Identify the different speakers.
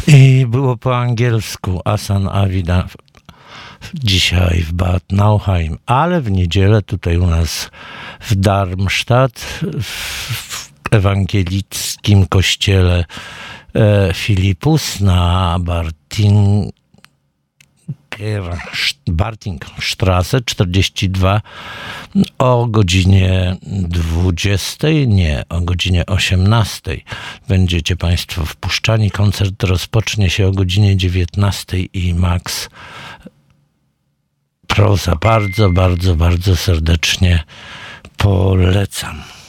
Speaker 1: I było po angielsku Asan Avida dzisiaj w Bad Nauheim, ale w niedzielę tutaj u nas w Darmstadt w ewangelickim kościele Filipus na Bartingstrasse 42 o godzinie 20, nie, o godzinie 18 będziecie Państwo wpuszczani. Koncert rozpocznie się o godzinie 19 i Max Proza bardzo serdecznie polecam.